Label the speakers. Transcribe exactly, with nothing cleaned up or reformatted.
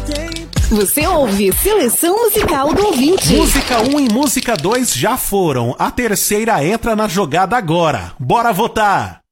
Speaker 1: Você ouve Seleção Musical do Ouvinte.
Speaker 2: Música um e música dois já foram. A terceira entra na jogada agora. Bora votar!